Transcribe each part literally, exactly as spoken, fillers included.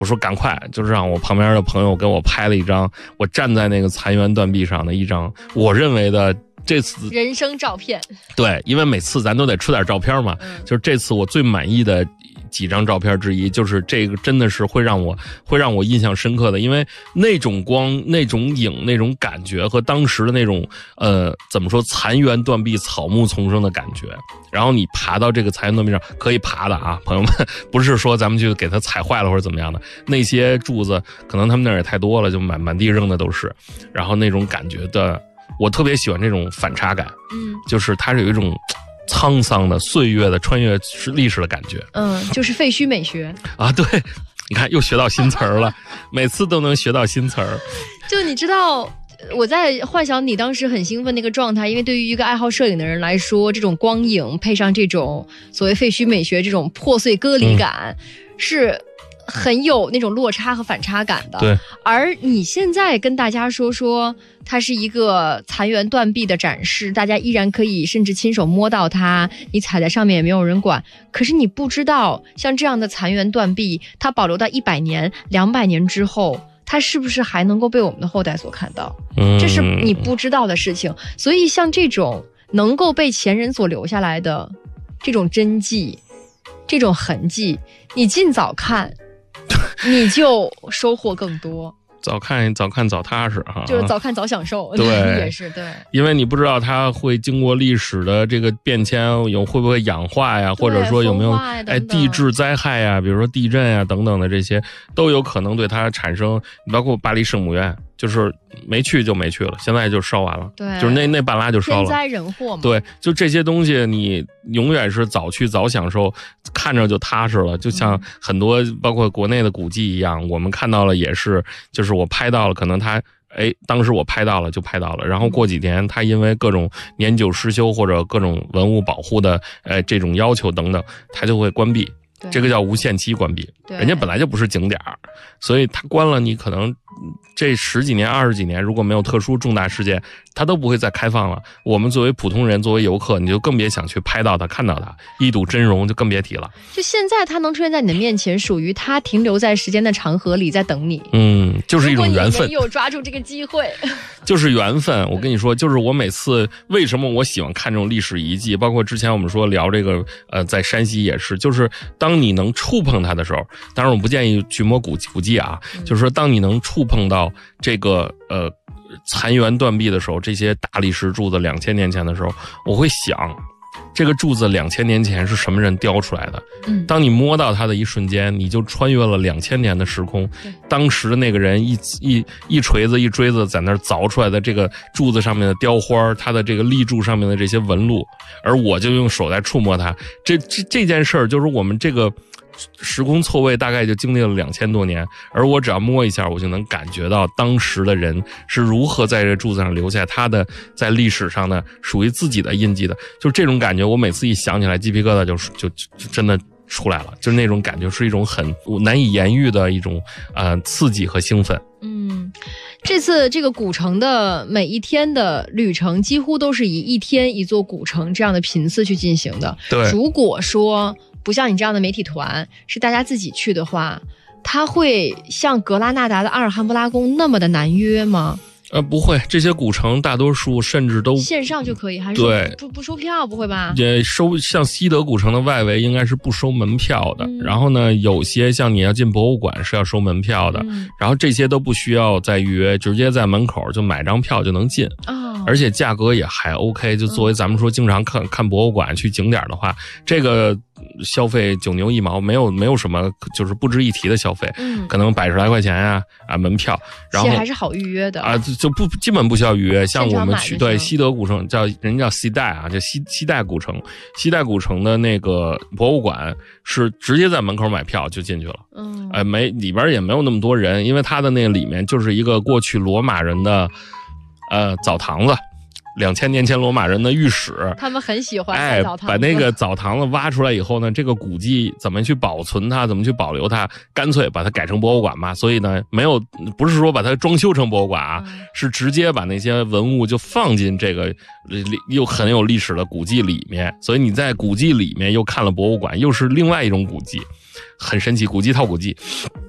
我说赶快，就是让我旁边的朋友给我拍了一张我站在那个残垣断壁上的一张我认为的这次人生照片。 对，因为每次咱都得出点照片嘛、嗯、就是这次我最满意的几张照片之一，就是这个真的是会让我会让我印象深刻的，因为那种光那种影那种感觉和当时的那种呃怎么说残垣断壁草木丛生的感觉，然后你爬到这个残垣断壁上可以爬的啊，朋友们，不是说咱们就给它踩坏了或者怎么样的，那些柱子可能他们那儿也太多了，就满满地扔的都是，然后那种感觉的我特别喜欢这种反差感，嗯，就是它是有一种沧桑的岁月的穿越历史的感觉， 嗯，就是废墟美学啊，对，你看又学到新词儿了，每次都能学到新词儿。 就你知道，我在幻想你当时很兴奋那个状态，因为对于一个爱好摄影的人来说，这种光影配上这种所谓废墟美学，这种破碎割离感、嗯、是很有那种落差和反差感的。 对， 而你现在跟大家说说它是一个残垣断壁的展示，大家依然可以甚至亲手摸到它，你踩在上面也没有人管，可是你不知道像这样的残垣断壁，它保留到一百年两百年之后，它是不是还能够被我们的后代所看到、嗯、这是你不知道的事情。所以像这种能够被前人所留下来的这种真迹，这种痕迹，你尽早看你就收获更多。 早看早看早踏实哈， 就是早看早享受。 对， 也是对， 因为你不知道它会经过历史的这个变迁，有会不会氧化呀，或者说有没有哎地质灾害呀，比如说地震呀等等的这些，都有可能对它产生。包括巴黎圣母院，就是没去就没去了，现在就烧完了， 对， 就是那那半拉就烧了， 天灾人祸嘛。 对，就这些东西，你永远是早去早享受，看着就踏实了。就像很多包括国内的古迹一样，我们看到了也是，就是我拍到了，可能它。哎，当时我拍到了就拍到了，然后过几年它因为各种年久失修或者各种文物保护的呃这种要求等等，它就会关闭。这个叫无限期关闭，人家本来就不是景点，所以它关了，你可能这十几年二十几年如果没有特殊重大事件，它都不会再开放了。我们作为普通人，作为游客，你就更别想去拍到它看到它，一睹真容就更别提了。 就现在它能出现在你的面前，属于它停留在时间的长河里在等你。 嗯，就是一种缘分。 如果你没有抓住这个机会就是缘分。我跟你说，就是我每次为什么我喜欢看这种历史遗迹，包括之前我们说聊这个呃在山西也是，就是当你能触碰它的时候，当然我不建议去摸古古迹啊，就是说当你能触碰到这个呃残垣断壁的时候，这些大理石柱子两千年前的时候，我会想这个柱子两千年前是什么人雕出来的？嗯，当你摸到它的一瞬间，你就穿越了两千年的时空。当时的那个人一一一锤子一锥子在那儿凿出来的这个柱子上面的雕花，它的这个立柱上面的这些纹路，而我就用手在触摸它。这这这件事儿，就是我们这个时空错位大概就经历了两千多年，而我只要摸一下，我就能感觉到当时的人是如何在这柱子上留下他的在历史上的属于自己的印记的。就是这种感觉，我每次一想起来，鸡皮疙瘩就就就真的出来了，就是那种感觉是一种很难以言喻的一种呃刺激和兴奋。 嗯，这次这个古城的每一天的旅程几乎都是以一天一座古城这样的频次去进行的。 对， 如果说不像你这样的媒体团是大家自己去的话，它会像格拉纳达的阿尔汉布拉宫那么的难约吗？ 呃，不会，这些古城大多数甚至都线上就可以，还是对不不收票？不会吧？ 也收，像西德古城的外围应该是不收门票的。嗯、然后呢，有些像你要进博物馆是要收门票的。嗯、然后这些都不需要再预约，直接在门口就买张票就能进。哦，而且价格也还 OK。就作为咱们说经常看、嗯、看博物馆去景点的话，这个消费九牛一毛，没有没有什么就是不值一提的消费。嗯，可能百十来块钱呀啊门票，然后其实还是好预约的啊。就不基本不需要预约，像我们去对西德古城叫人家叫西代啊，叫西西代古城，西代古城的那个博物馆是直接在门口买票就进去了，嗯，哎、呃、没里边也没有那么多人，因为它的那个里面就是一个过去罗马人的呃澡堂子。两千年前罗马人的浴室， 他们很喜欢哎，把那个澡堂子挖出来以后呢，这个古迹怎么去保存它，怎么去保留它，干脆把它改成博物馆嘛。所以呢，没有不是说把它装修成博物馆啊，嗯、是直接把那些文物就放进这个又很有历史的古迹里面。所以你在古迹里面又看了博物馆，又是另外一种古迹，很神奇，古迹套古迹。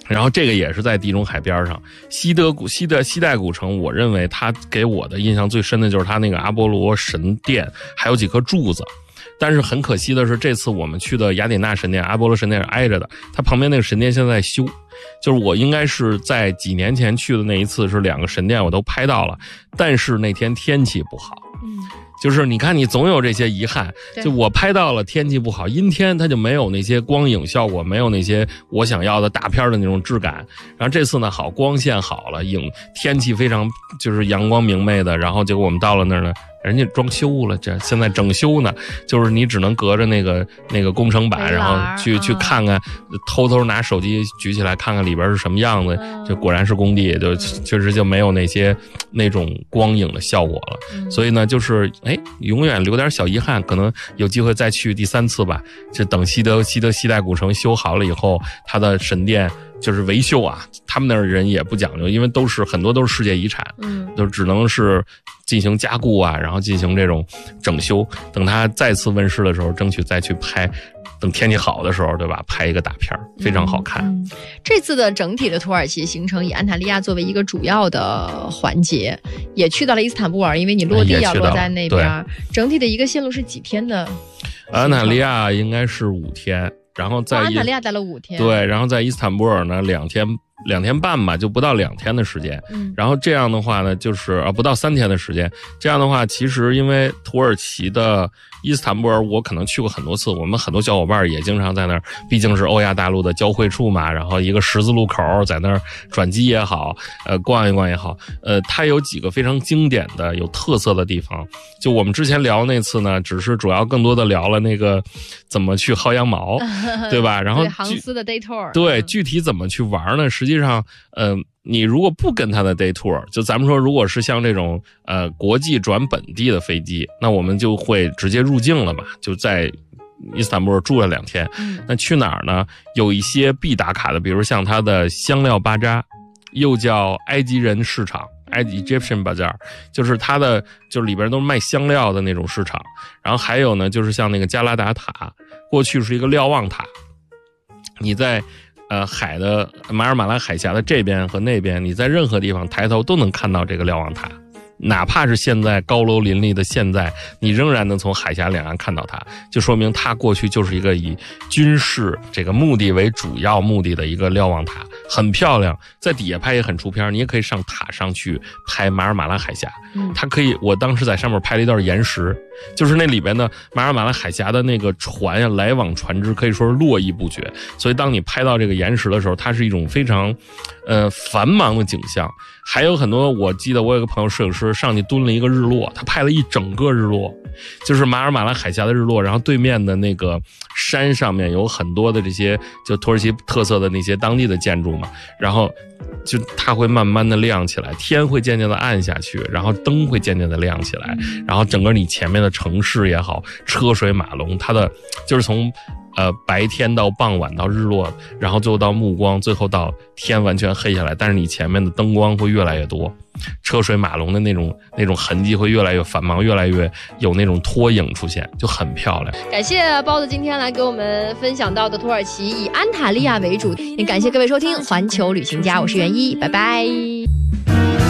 然后这个也是在地中海边上，西德古西德西代古城，我认为它给我的印象最深的就是它那个阿波罗神殿，还有几颗柱子。但是很可惜的是，这次我们去的雅典娜神殿，阿波罗神殿是挨着的，它旁边那个神殿现在在修。就是我应该是在几年前去的那一次，是两个神殿我都拍到了，但是那天天气不好。 嗯， 就是你看，你总有这些遗憾。就我拍到了天气不好，阴天，它就没有那些光影效果，没有那些我想要的大片的那种质感。然后这次呢，好，光线好了，影天气非常就是阳光明媚的。然后结果我们到了那儿呢，人家装修了，这现在整修呢，就是你只能隔着那个那个工程板，然后去、嗯、去看看，偷偷拿手机举起来看看里边是什么样子。嗯、就果然是工地，就确实就没有那些那种光影的效果了。嗯、所以呢，就是哎，永远留点小遗憾，可能有机会再去第三次吧。就等西德西德西代古城修好了以后，它的神殿就是维修啊，他们那儿人也不讲究，因为都是很多都是世界遗产，嗯，就只能是进行加固啊，然后进行这种整修。等它再次问世的时候，争取再去拍。等天气好的时候，对吧？拍一个大片非常好看。 嗯嗯、这次的整体的土耳其行程以安塔利亚作为一个主要的环节，也去到了伊斯坦布尔，因为你落地要落在那边。整体的一个线路是几天的？ 安塔利亚应该是五天。然后在、哦、 安塔利亚待了五天， 对，然后在伊斯坦布尔呢两天两天半吧，就不到两天的时间。嗯，然后这样的话呢，就是啊不到三天的时间。这样的话，其实因为土耳其的伊斯坦布尔，我可能去过很多次，我们很多小伙伴也经常在那儿，毕竟是欧亚大陆的交汇处嘛。然后一个十字路口，在那儿转机也好，呃，逛一逛也好，呃，它有几个非常经典的、有特色的地方。就我们之前聊那次呢，只是主要更多的聊了那个怎么去薅羊毛。对吧？然后航司的 day tour， 对，具体怎么去玩呢？实际上，呃，你如果不跟他的 day tour， 就咱们说，如果是像这种呃国际转本地的飞机，那我们就会直接入境了嘛，就在伊斯坦布尔住了两天。嗯、那去哪儿呢？有一些必打卡的，比如像它的香料巴扎，又叫埃及人市场。Egyptian Bazaar， 就是它的，就是里边都是卖香料的那种市场。然后还有呢，就是像那个加拉达塔，过去是一个瞭望塔。你在呃海的马尔马拉海峡的这边和那边，你在任何地方抬头都能看到这个瞭望塔。哪怕是现在高楼林立的现在，你仍然能从海峡两岸看到它，就说明它过去就是一个以军事这个目的为主要目的的一个瞭望塔，很漂亮，在底下拍也很出片。你也可以上塔上去拍马尔马拉海峡，它可以，我当时在上面拍了一段岩石，就是那里边的马尔马拉海峡的那个船呀，来往船只可以说是络绎不绝。所以当你拍到这个岩石的时候，它是一种非常呃繁忙的景象。还有很多，我记得我有个朋友摄影师上去蹲了一个日落，他拍了一整个日落，就是马尔马拉海峡的日落，然后对面的那个山上面有很多的这些就土耳其特色的那些当地的建筑嘛，然后就它会慢慢的亮起来，天会渐渐的暗下去，然后灯会渐渐的亮起来，然后整个你前面的城市也好，车水马龙，它的就是从呃，白天到傍晚到日落，然后最后到暮光，最后到天完全黑下来，但是你前面的灯光会越来越多，车水马龙的那种那种痕迹会越来越繁忙，越来越有那种拖影出现，就很漂亮。 感谢包子今天来给我们分享到的土耳其以安塔利亚为主，也感谢各位收听环球旅行家，我是袁一，拜拜。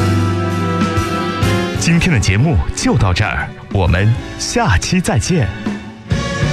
今天的节目就到这儿，我们下期再见。